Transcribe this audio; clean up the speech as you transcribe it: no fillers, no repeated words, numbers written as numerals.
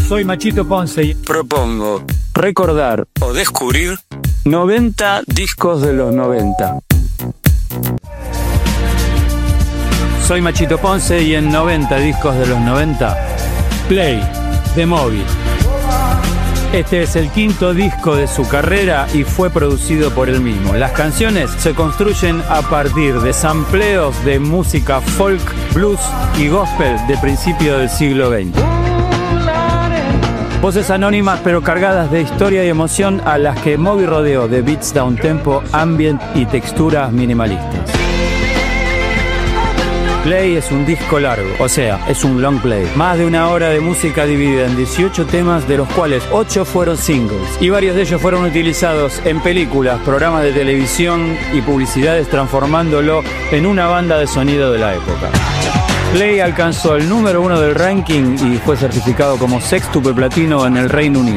Soy Machito Ponce y propongo recordar o descubrir 90 discos de los 90. Soy Machito Ponce y en 90 discos de los 90, Play, de Moby. Este es el quinto disco de su carrera y fue producido por él mismo. Las canciones se construyen a partir de sampleos de música folk, blues y gospel de principio del siglo XX. Voces anónimas pero cargadas de historia y emoción a las que Moby rodeó de beats downtempo, ambient y texturas minimalistas. Play es un disco largo, o sea, es un long play. Más de una hora de música dividida en 18 temas, de los cuales 8 fueron singles. Y varios de ellos fueron utilizados en películas, programas de televisión y publicidades, transformándolo en una banda de sonido de la época. Play alcanzó el número 1 del ranking y fue certificado como sextuple platino en el Reino Unido.